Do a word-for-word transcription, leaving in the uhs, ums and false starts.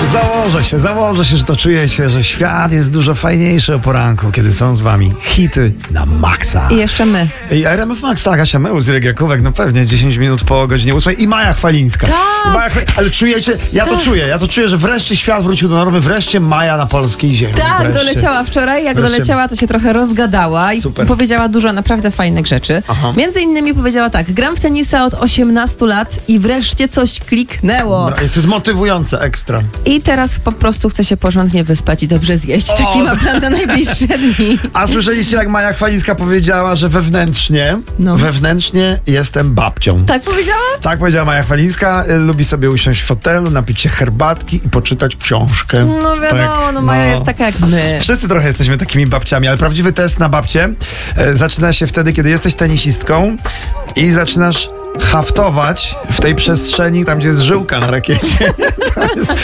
Założę się, założę się, że to czujecie, że świat jest dużo fajniejszy o poranku, kiedy są z wami hity na maksa. I jeszcze my. I R M F Max, tak, Asia Meus, Irek Jakówek, no pewnie dziesięć minut po godzinie ósmej i Maja Chwalińska. Tak. Maja, ale czujecie, ja to tak. czuję, ja to czuję, że wreszcie świat wrócił do normy, wreszcie Maja na polskiej ziemi. Tak, wreszcie. doleciała wczoraj, jak Wreszcie. doleciała, to się trochę rozgadała i Super. powiedziała dużo naprawdę fajnych rzeczy. Aha. Między innymi powiedziała tak: gram w tenisa od osiemnastu lat i wreszcie coś kliknęło. No, to jest motywujące, ekstra. I teraz po prostu chce się porządnie wyspać i dobrze zjeść. O, Taki ma plan na najbliższe dni. A słyszeliście, jak Maja Chwalińska powiedziała, że wewnętrznie, No. wewnętrznie jestem babcią. Tak powiedziała? Tak powiedziała Maja Chwalińska, y, lubi sobie usiąść w fotelu, napić się herbatki i poczytać książkę. No wiadomo, Tak, no Maja jest taka jak my. Wszyscy trochę jesteśmy takimi babciami, ale prawdziwy test na babcie e, zaczyna się wtedy, kiedy jesteś tenisistką i zaczynasz haftować w tej przestrzeni, tam gdzie jest żyłka na rakiecie. To jest,